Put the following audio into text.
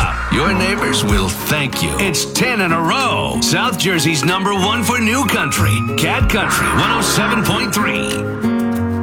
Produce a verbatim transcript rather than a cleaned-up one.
up. Your neighbors will thank you. It's ten in a row. South Jersey's number one for new country. Cat Country one oh seven point three.